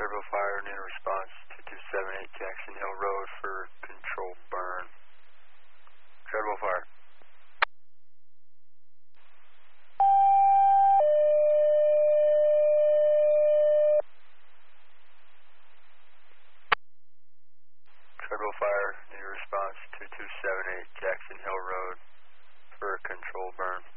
Treadwell Fire, need a response 2278 Jackson Hill Road for controlled burn. Treadwell Fire. Treadwell Fire, need a response 2278 Jackson Hill Road for controlled burn.